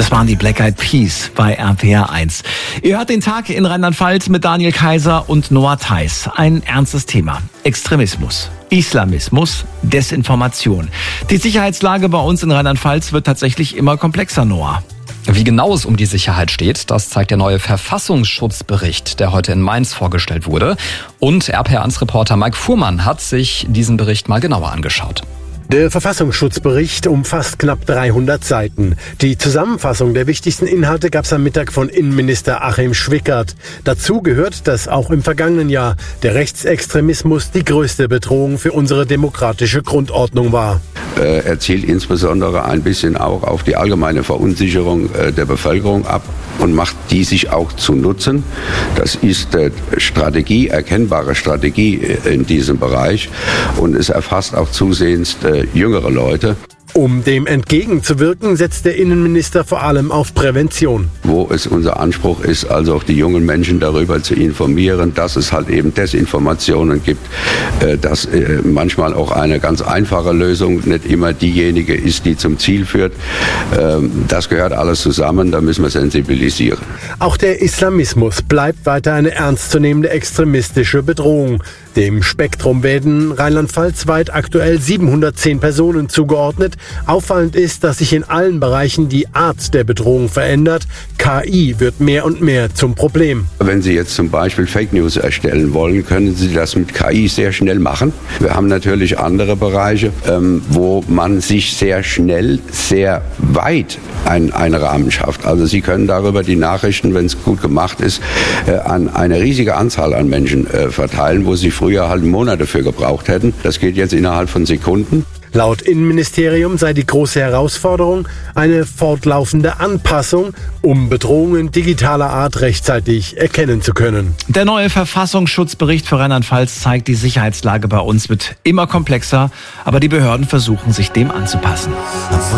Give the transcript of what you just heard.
Das waren die Black Eyed Peas bei RPR 1. Ihr hört den Tag in Rheinland-Pfalz mit Daniel Kaiser und Noah Theis. Ein ernstes Thema. Extremismus, Islamismus, Desinformation. Die Sicherheitslage bei uns in Rheinland-Pfalz wird tatsächlich immer komplexer, Noah. Wie genau es um die Sicherheit steht, das zeigt der neue Verfassungsschutzbericht, der heute in Mainz vorgestellt wurde. Und RPR1-Reporter Mike Fuhrmann hat sich diesen Bericht mal genauer angeschaut. Der Verfassungsschutzbericht umfasst knapp 300 Seiten. Die Zusammenfassung der wichtigsten Inhalte gab es am Mittag von Innenminister Achim Schwickert. Dazu gehört, dass auch im vergangenen Jahr der Rechtsextremismus die größte Bedrohung für unsere demokratische Grundordnung war. Er zielt insbesondere ein bisschen auch auf die allgemeine Verunsicherung der Bevölkerung ab und macht die sich auch zu nutzen. Das ist Strategie, erkennbare Strategie in diesem Bereich, und es erfasst auch zusehends jüngere Leute. Um dem entgegenzuwirken, setzt der Innenminister vor allem auf Prävention. Wo es unser Anspruch ist, also auch die jungen Menschen darüber zu informieren, dass es halt eben Desinformationen gibt, dass manchmal auch eine ganz einfache Lösung nicht immer diejenige ist, die zum Ziel führt. Das gehört alles zusammen, da müssen wir sensibilisieren. Auch der Islamismus bleibt weiter eine ernstzunehmende extremistische Bedrohung. Dem Spektrum werden rheinland-pfalzweit aktuell 710 Personen zugeordnet. Auffallend ist, dass sich in allen Bereichen die Art der Bedrohung verändert. KI wird mehr und mehr zum Problem. Wenn Sie jetzt zum Beispiel Fake News erstellen wollen, können Sie das mit KI sehr schnell machen. Wir haben natürlich andere Bereiche, wo man sich sehr schnell, sehr weit einen Rahmen schafft. Also Sie können darüber die Nachrichten, wenn es gut gemacht ist, an eine riesige Anzahl an Menschen verteilen, wo Sie früher halt Monate für gebraucht hätten. Das geht jetzt innerhalb von Sekunden. Laut Innenministerium sei die große Herausforderung eine fortlaufende Anpassung, um Bedrohungen digitaler Art rechtzeitig erkennen zu können. Der neue Verfassungsschutzbericht für Rheinland-Pfalz zeigt, die Sicherheitslage bei uns wird immer komplexer, aber die Behörden versuchen, sich dem anzupassen.